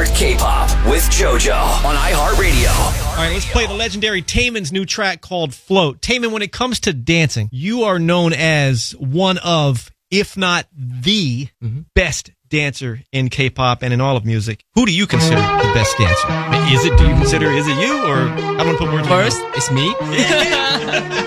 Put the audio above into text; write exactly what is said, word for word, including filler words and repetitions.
iHeart K-Pop with JoJo on iHeartRadio. All right, let's play the legendary Taemin's new track called Float. Taemin, when it comes to dancing, you are known as one of, if not the mm-hmm. best dancer in K-pop and in all of music. Who do you consider the best dancer? Is it, do you consider, is it you, or I don't want to put words in your mouth? First, it's me.